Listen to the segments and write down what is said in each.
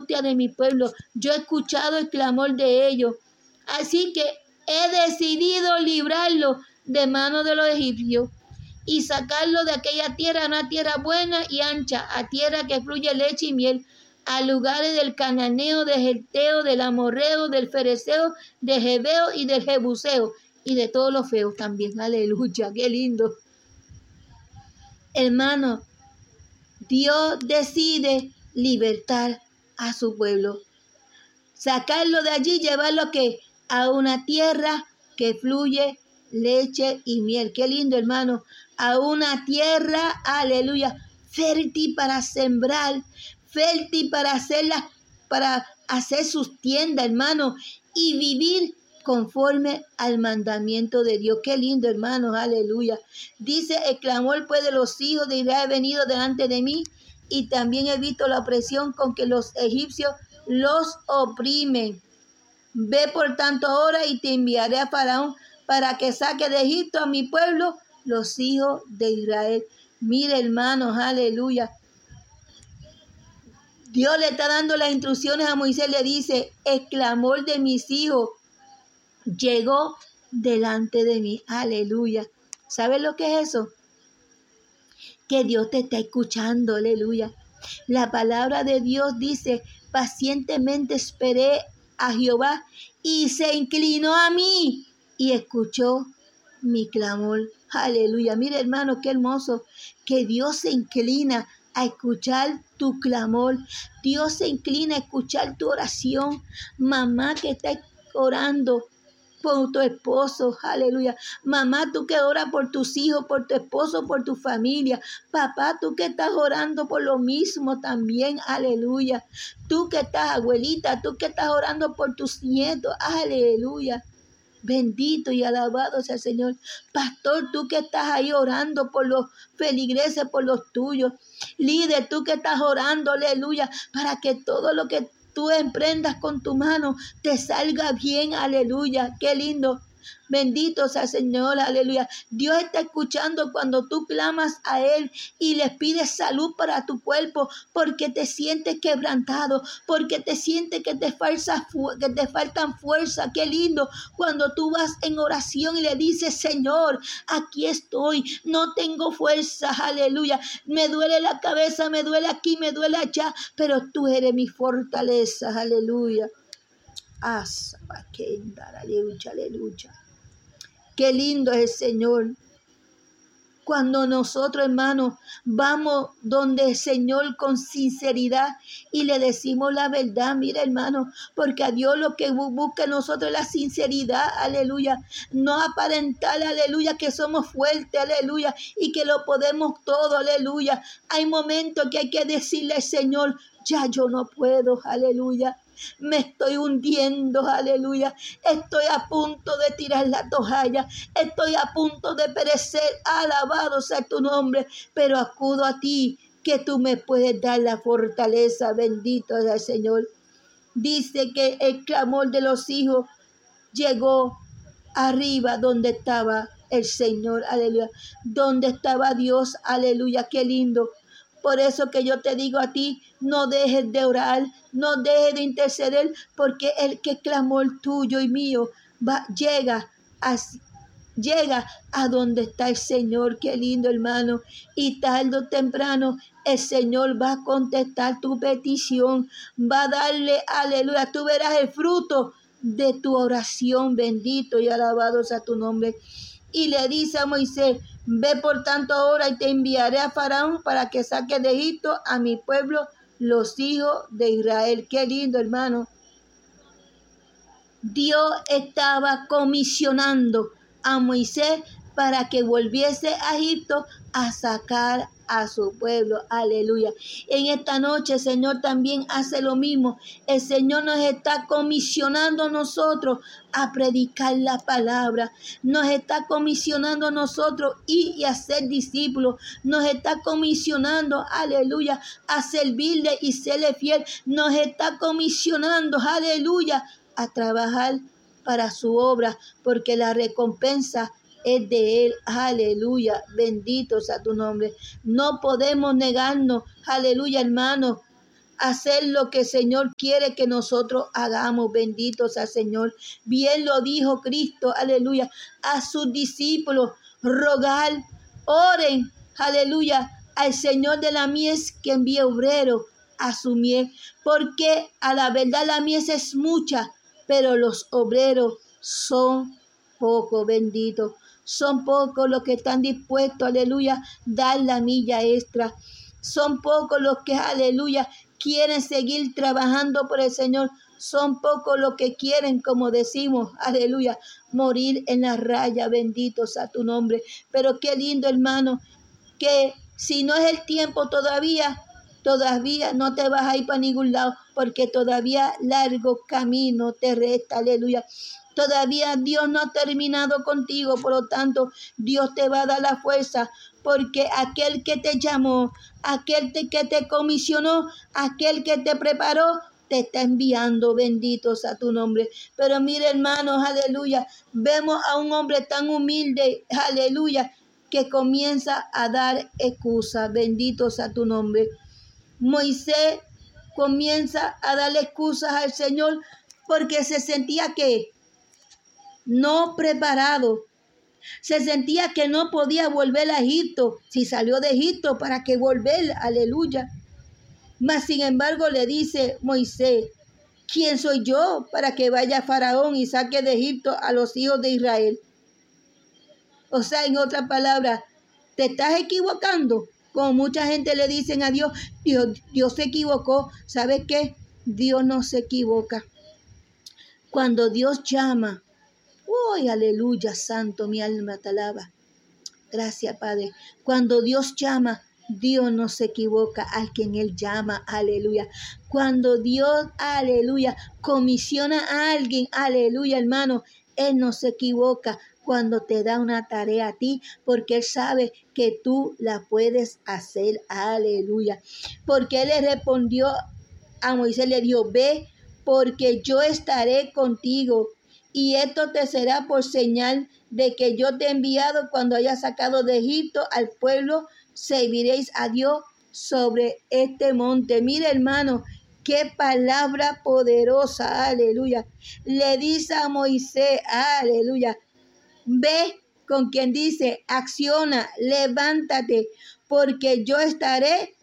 de mi pueblo. Yo he escuchado el clamor de ellos. Así que he decidido librarlo de mano de los egipcios y sacarlo de aquella tierra, una tierra buena y ancha, a tierra que fluye leche y miel, a lugares del cananeo, del geteo, del amorreo, del fereceo, del jebeo y del jebuseo, y de todos los feos también. Aleluya, qué lindo. Hermano, Dios decide libertar a su pueblo, sacarlo de allí, llevarlo a una tierra que fluye leche y miel. Qué lindo, hermano. A una tierra, aleluya, fértil para sembrar, fértil para hacer sus tiendas, hermano, y vivir conforme al mandamiento de Dios. Qué lindo, hermanos, aleluya. Dice, el clamor pues de los hijos de Israel ha venido delante de mí, y también he visto la opresión con que los egipcios los oprimen. Ve por tanto ahora y te enviaré a Faraón para que saque de Egipto a mi pueblo, los hijos de Israel. Mire, hermanos, aleluya. Dios le está dando las instrucciones a Moisés, le dice, el clamor de mis hijos llegó delante de mí. Aleluya. ¿Sabes lo que es eso? Que Dios te está escuchando. Aleluya. La palabra de Dios dice, pacientemente esperé a Jehová y se inclinó a mí y escuchó mi clamor. Aleluya. Mira, hermano, qué hermoso que Dios se inclina a escuchar tu clamor. Dios se inclina a escuchar tu oración. Mamá que está orando por tu esposo, aleluya. Mamá, tú que oras por tus hijos, por tu esposo, por tu familia. Papá, tú que estás orando por lo mismo también, aleluya. Tú que estás, abuelita, tú que estás orando por tus nietos, aleluya. Bendito y alabado sea el Señor. Pastor, tú que estás ahí orando por los feligreses, por los tuyos. Líder, tú que estás orando, aleluya, para que todo lo que tú emprendas con tu mano te salga bien, aleluya. Qué lindo. Bendito sea el Señor, aleluya. Dios está escuchando cuando tú clamas a Él y le pides salud para tu cuerpo, porque te sientes quebrantado, porque te sientes que te faltan fuerza. Qué lindo cuando tú vas en oración y le dices, Señor, aquí estoy, no tengo fuerza, aleluya. Me duele la cabeza, me duele aquí, me duele allá, pero tú eres mi fortaleza, aleluya. Aleluya, aleluya. Qué lindo es el Señor. Cuando nosotros, hermanos, vamos donde el Señor con sinceridad y le decimos la verdad, mira, hermano, porque a Dios lo que busca en nosotros es la sinceridad, aleluya. No aparentar, aleluya, que somos fuertes, aleluya, y que lo podemos todo, aleluya. Hay momentos que hay que decirle al Señor, ya yo no puedo, aleluya. Me estoy hundiendo, aleluya. Estoy a punto de tirar la toalla. Estoy a punto de perecer. Alabado sea tu nombre. Pero acudo a ti, que tú me puedes dar la fortaleza. Bendito sea el Señor. Dice que el clamor de los hijos llegó arriba donde estaba el Señor. Aleluya. Donde estaba Dios. Aleluya. Qué lindo. Por eso que yo te digo a ti, no dejes de orar, no dejes de interceder, porque el que clamor tuyo y mío llega a donde está el Señor. Qué lindo, hermano. Y tarde o temprano el Señor va a contestar tu petición, va a darle, aleluya, tú verás el fruto de tu oración. Bendito y alabado sea tu nombre. Y le dice a Moisés, ve por tanto ahora y te enviaré a Faraón para que saque de Egipto a mi pueblo, los hijos de Israel. Qué lindo, hermano. Dios estaba comisionando a Moisés para que volviese a Egipto a sacar a su pueblo. Aleluya. En esta noche el Señor también hace lo mismo. El Señor nos está comisionando a nosotros a predicar la palabra. Nos está comisionando a nosotros ir y a ser discípulos. Nos está comisionando, aleluya, a servirle y serle fiel. Nos está comisionando, aleluya, a trabajar para su obra, porque la recompensa es de Él. Aleluya, bendito sea tu nombre. No podemos negarnos, aleluya, hermano, hacer lo que el Señor quiere que nosotros hagamos. Bendito sea el Señor. Bien lo dijo Cristo, aleluya, a sus discípulos: rogar, oren, aleluya, al Señor de la mies que envíe obreros a su mies, porque a la verdad la mies es mucha, pero los obreros son pocos. Bendito, son pocos los que están dispuestos, aleluya, dar la milla extra. Son pocos los que, aleluya, quieren seguir trabajando por el Señor. Son pocos los que quieren, como decimos, aleluya, morir en la raya. Bendito sea tu nombre. Pero qué lindo, hermano, que si no es el tiempo todavía no te vas a ir para ningún lado, porque todavía largo camino te resta, aleluya. Todavía Dios no ha terminado contigo, por lo tanto, Dios te va a dar la fuerza, porque aquel que te llamó, aquel que te comisionó, aquel que te preparó, te está enviando. Bendito sea tu nombre. Pero mire, hermanos, aleluya, vemos a un hombre tan humilde, aleluya, que comienza a dar excusas. Bendito sea tu nombre. Moisés comienza a darle excusas al Señor porque se sentía que no preparado. Se sentía que no podía volver a Egipto. Si salió de Egipto, ¿para qué volver? Aleluya. Mas sin embargo le dice Moisés: ¿quién soy yo para que vaya Faraón y saque de Egipto a los hijos de Israel? O sea, en otras palabras, te estás equivocando. Como mucha gente le dicen a Dios, Dios se equivocó. ¿Sabes qué? Dios no se equivoca. Cuando Dios llama, ¡uy, aleluya, santo, mi alma te alaba! Gracias, Padre. Cuando Dios llama, Dios no se equivoca al quien Él llama, aleluya. Cuando Dios, aleluya, comisiona a alguien, aleluya, hermano, Él no se equivoca cuando te da una tarea a ti, porque Él sabe que tú la puedes hacer, aleluya. Porque Él le respondió a Moisés, le dijo: ve, porque yo estaré contigo, y esto te será por señal de que yo te he enviado. Cuando haya sacado de Egipto al pueblo, serviréis a Dios sobre este monte. Mira, hermano, qué palabra poderosa, aleluya. Le dice a Moisés, aleluya, ve, con quien dice, acciona, levántate, porque yo estaré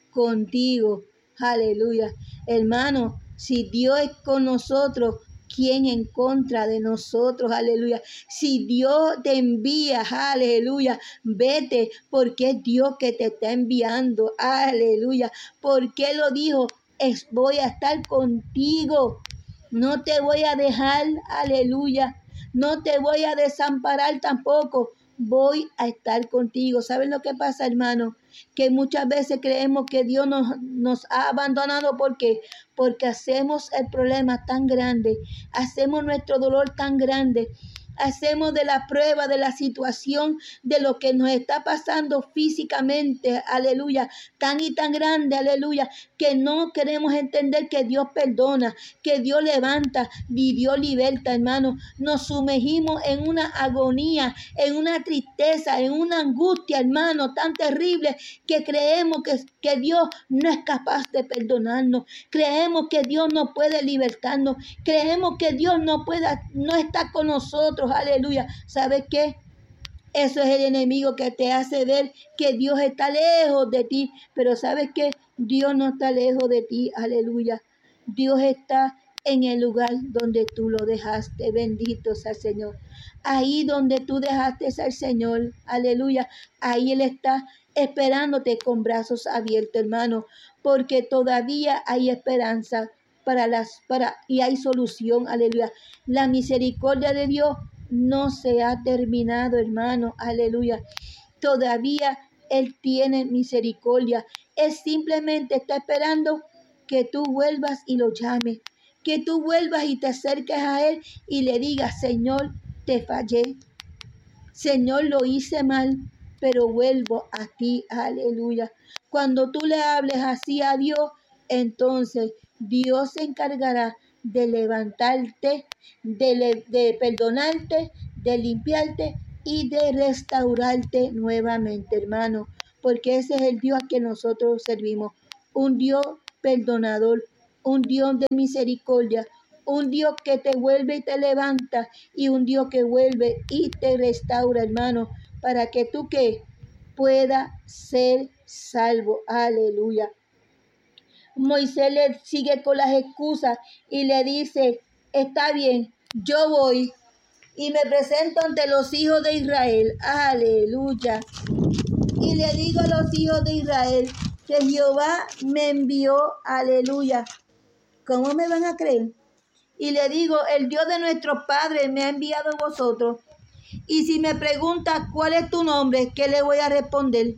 contigo, aleluya. Hermano, si Dios es con nosotros, ¿quién en contra de nosotros? Aleluya. Si Dios te envía, aleluya, vete, porque es Dios que te está enviando, aleluya. Porque lo dijo: voy a estar contigo, no te voy a dejar, aleluya. No te voy a desamparar tampoco. Voy a estar contigo. ¿Saben lo que pasa, hermano? Que muchas veces creemos que Dios nos ha abandonado. ¿Por qué? Porque hacemos el problema tan grande. Hacemos nuestro dolor tan grande. Hacemos de la prueba, de la situación, de lo que nos está pasando físicamente, aleluya, tan y tan grande, aleluya, que no queremos entender que Dios perdona, que Dios levanta y Dios liberta, hermano. Nos sumergimos en una agonía, en una tristeza, en una angustia, hermano, tan terrible, que creemos que Dios no es capaz de perdonarnos. Creemos que Dios no puede libertarnos. Creemos que Dios no está con nosotros. Aleluya. ¿Sabes qué? Eso es el enemigo que te hace ver que Dios está lejos de ti. Pero ¿sabes qué? Dios no está lejos de ti. Aleluya. Dios está en el lugar donde tú lo dejaste. Bendito sea el Señor. Ahí donde tú dejaste al Señor. Aleluya. Ahí Él está esperándote con brazos abiertos, hermano. Porque todavía hay esperanza y hay solución. Aleluya. La misericordia de Dios no se ha terminado, hermano, aleluya. Todavía Él tiene misericordia. Él simplemente está esperando que tú vuelvas y lo llames, que tú vuelvas y te acerques a Él y le digas: Señor, te fallé, Señor, lo hice mal, pero vuelvo a ti, aleluya. Cuando tú le hables así a Dios, entonces Dios se encargará de levantarte, de perdonarte, de limpiarte y de restaurarte nuevamente, hermano. Porque ese es el Dios a que nosotros servimos. Un Dios perdonador, un Dios de misericordia, un Dios que te vuelve y te levanta, y un Dios que vuelve y te restaura, hermano, para que tú que puedas ser salvo. Aleluya. Moisés le sigue con las excusas y le dice, está bien, yo voy y me presento ante los hijos de Israel. Aleluya. Y le digo a los hijos de Israel que Jehová me envió. Aleluya. ¿Cómo me van a creer? Y le digo, el Dios de nuestros padres me ha enviado a vosotros. Y si me pregunta cuál es tu nombre, ¿qué le voy a responder?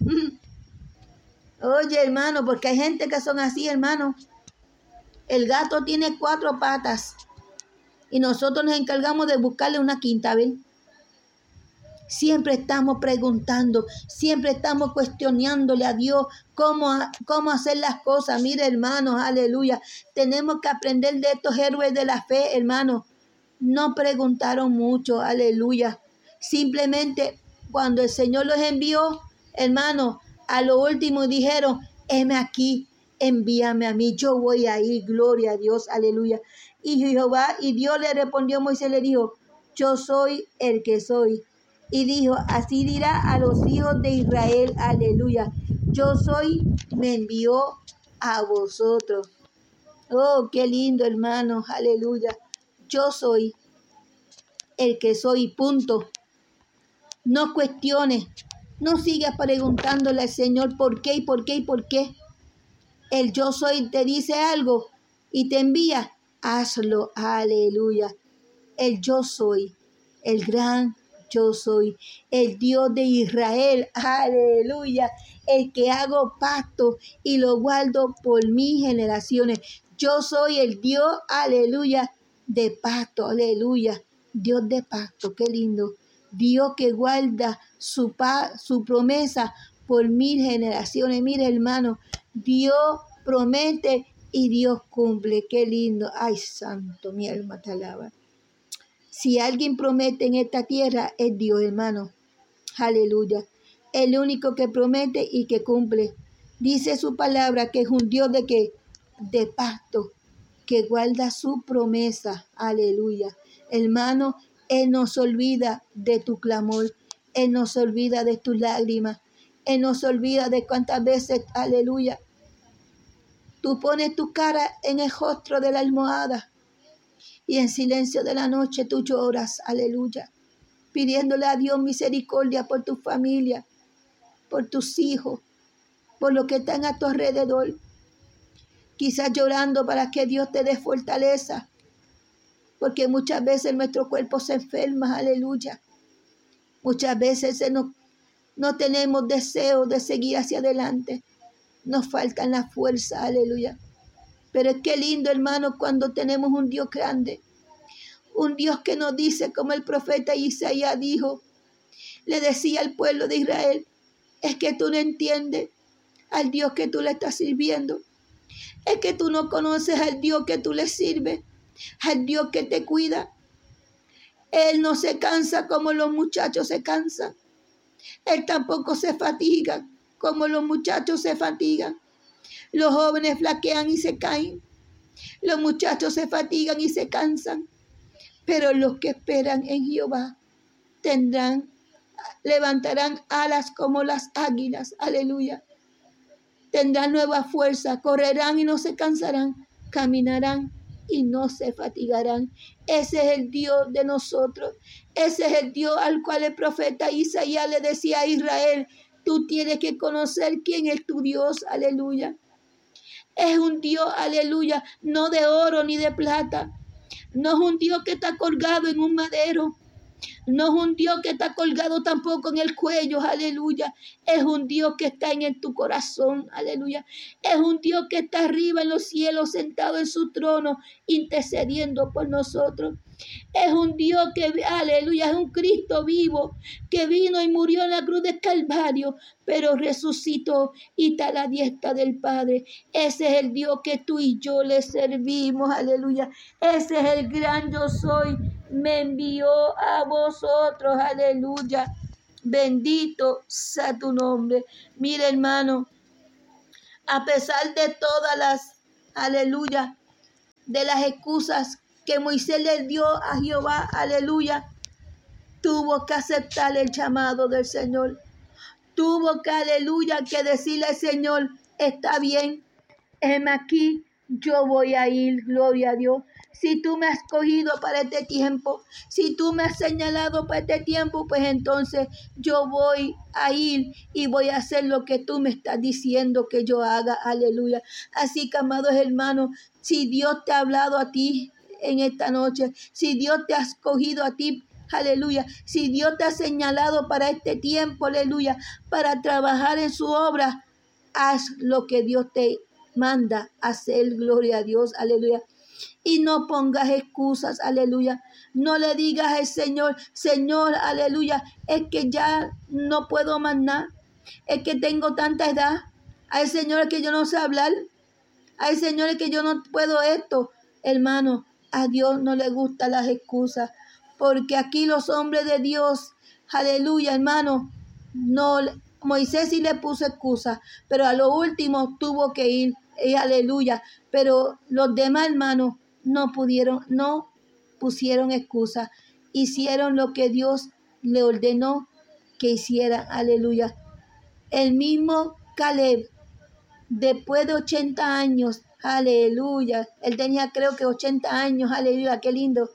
Oye, hermano, porque hay gente que son así, hermano. El gato tiene 4 patas y nosotros nos encargamos de buscarle una quinta, ¿ven? Siempre estamos preguntando, siempre estamos cuestionándole a Dios cómo hacer las cosas. Mire, hermanos, aleluya. Tenemos que aprender de estos héroes de la fe, hermanos. No preguntaron mucho, aleluya. Simplemente cuando el Señor los envió, hermanos, a lo último dijeron, heme aquí, envíame a mí, yo voy ahí, gloria a Dios, aleluya. Y Jehová, y Dios le respondió a Moisés, le dijo, yo soy el que soy. Y dijo, así dirá a los hijos de Israel, aleluya, yo soy, me envió a vosotros. Oh, qué lindo, hermanos, aleluya. Yo soy el que soy, punto. No cuestiones, no sigas preguntándole al Señor por qué y por qué y por qué. El yo soy te dice algo y te envía, hazlo, aleluya. El yo soy, el gran yo soy, el Dios de Israel, aleluya. El que hago pacto y lo guardo por mis generaciones. Yo soy el Dios, aleluya, de pacto, aleluya. Dios de pacto, qué lindo. Dios que guarda su promesa por 1000 generaciones. Mire, hermano, Dios promete y Dios cumple. Qué lindo. Ay, santo, mi alma te alaba. Si alguien promete en esta tierra es Dios, hermano. Aleluya. El único que promete y que cumple. Dice su palabra que es un Dios de qué? De pacto, que guarda su promesa. Aleluya. Hermano, Él no se olvida de tu clamor. Él no se olvida de tus lágrimas. Él no se olvida de cuántas veces, aleluya, tú pones tu cara en el rostro de la almohada y en silencio de la noche tú lloras, aleluya, pidiéndole a Dios misericordia por tu familia, por tus hijos, por lo que están a tu alrededor. Quizás llorando para que Dios te dé fortaleza, porque muchas veces nuestro cuerpo se enferma, aleluya. Muchas veces no tenemos deseo de seguir hacia adelante. Nos faltan la fuerza, aleluya. Pero es que lindo, hermano, cuando tenemos un Dios grande. Un Dios que nos dice, como el profeta Isaías dijo, le decía al pueblo de Israel, es que tú no entiendes al Dios que tú le estás sirviendo. Es que tú no conoces al Dios que tú le sirves, al Dios que te cuida. Él no se cansa como los muchachos se cansan. Él tampoco se fatiga como los muchachos se fatigan. Los jóvenes flaquean y se caen. Los muchachos se fatigan y se cansan. Pero los que esperan en Jehová levantarán alas como las águilas. Aleluya. Tendrán nueva fuerza, correrán y no se cansarán, caminarán y no se fatigarán. Ese es el Dios de nosotros. Ese es el Dios al cual el profeta Isaías le decía a Israel, tú tienes que conocer quién es tu Dios. Aleluya. Es un Dios, aleluya, no de oro ni de plata. No es un Dios que está colgado en un madero. No es un Dios que está colgado tampoco en el cuello, aleluya. Es un Dios que está en tu corazón, aleluya. Es un Dios que está arriba en los cielos, sentado en su trono, intercediendo por nosotros. Es un Dios que, aleluya, es un Cristo vivo que vino y murió en la cruz del Calvario, pero resucitó y está a la diestra del Padre. Ese es el Dios que tú y yo le servimos, aleluya. Ese es el gran yo soy, me envió a vosotros, aleluya. Bendito sea tu nombre. Mira, hermano, A pesar de todas las, aleluya, de las excusas que Moisés le dio a Jehová, aleluya, tuvo que aceptar el llamado del Señor. Tuvo que, aleluya, que decirle al Señor, está bien, heme aquí, yo voy a ir, gloria a Dios. Si tú me has escogido para este tiempo, si tú me has señalado para este tiempo, pues entonces yo voy a ir y voy a hacer lo que tú me estás diciendo que yo haga, aleluya. Así que, amados hermanos, si Dios te ha hablado a ti en esta noche, si Dios te ha escogido a ti, aleluya, si Dios te ha señalado para este tiempo, aleluya, para trabajar en su obra, haz lo que Dios te manda hacer, gloria a Dios, aleluya. Y no pongas excusas, aleluya. No le digas al Señor, Señor, aleluya, es que ya no puedo más nada, es que tengo tanta edad. Ay, Señor, es que yo no sé hablar. Ay, Señor, es que yo no puedo esto. Hermano, a Dios no le gustan las excusas, porque aquí los hombres de Dios, aleluya, hermano, no, Moisés sí le puso excusa, pero a lo último tuvo que ir, aleluya, pero los demás hermanos no pusieron excusa, hicieron lo que Dios le ordenó que hicieran, aleluya. El mismo Caleb, después de 80 años, aleluya, él tenía creo que 80 años, aleluya, qué lindo,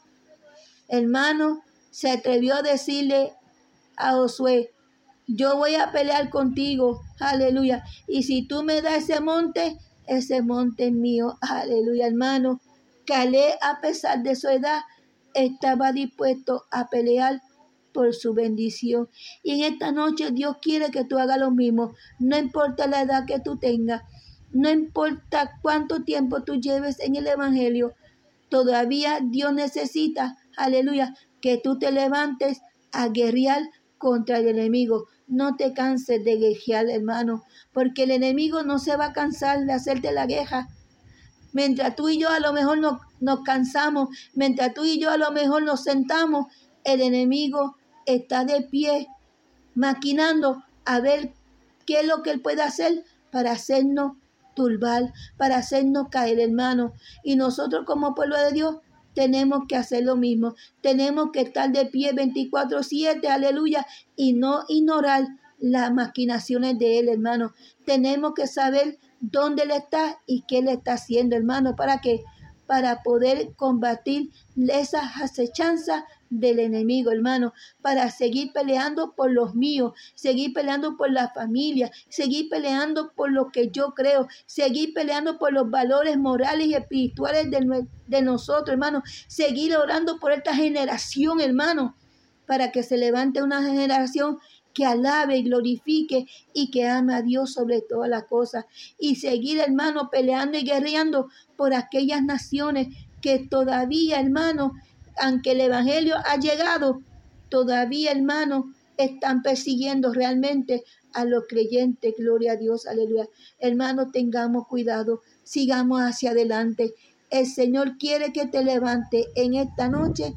hermano, se atrevió a decirle a Josué, yo voy a pelear contigo, aleluya, y si tú me das ese monte es mío, aleluya, hermano. Caleb, a pesar de su edad, estaba dispuesto a pelear por su bendición. Y en esta noche Dios quiere que tú hagas lo mismo, no importa la edad que tú tengas, no importa cuánto tiempo tú lleves en el evangelio, todavía Dios necesita, aleluya, que tú te levantes a guerrear contra el enemigo. No te canses de guerrear, hermano, porque el enemigo no se va a cansar de hacerte la guerra. Mientras tú y yo a lo mejor nos cansamos, mientras tú y yo a lo mejor nos sentamos, el enemigo está de pie, maquinando a ver qué es lo que él puede hacer para hacernos turbar, para hacernos caer, hermano. Y nosotros como pueblo de Dios tenemos que hacer lo mismo. Tenemos que estar de pie 24/7, aleluya, y no ignorar las maquinaciones de él, hermano. Tenemos que saber dónde él está y qué le está haciendo, hermano. ¿Para qué? Para poder combatir esas acechanzas del enemigo, hermano, para seguir peleando por los míos, seguir peleando por la familia, seguir peleando por lo que yo creo, seguir peleando por los valores morales y espirituales de nosotros, hermano, seguir orando por esta generación, hermano, para que se levante una generación que alabe y glorifique y que ame a Dios sobre todas las cosas, y seguir, hermano, peleando y guerreando por aquellas naciones que todavía, hermano, aunque el evangelio ha llegado, todavía, hermano, están persiguiendo realmente a los creyentes. Gloria a Dios, aleluya. Hermano, tengamos cuidado, sigamos hacia adelante. El Señor quiere que te levantes en esta noche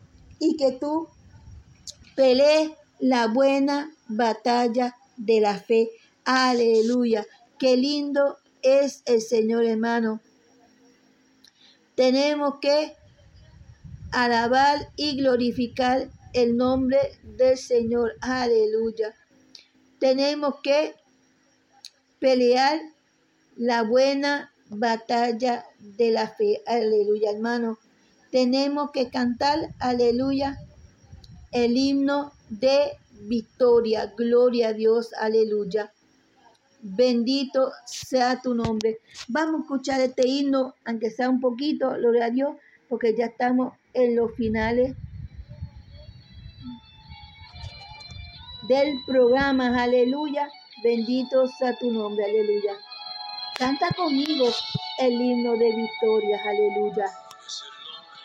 y que tú pelees la buena batalla de la fe. Aleluya. Qué lindo es el Señor, hermano. Tenemos que alabar y glorificar el nombre del Señor. Aleluya. Tenemos que pelear la buena batalla de la fe. Aleluya, hermano. Tenemos que cantar, aleluya, el himno de victoria. Gloria a Dios, aleluya. Bendito sea tu nombre. Vamos a escuchar este himno, aunque sea un poquito, gloria a Dios, porque ya estamos en los finales del programa, aleluya. Bendito sea tu nombre, aleluya. Canta conmigo el himno de victoria, aleluya.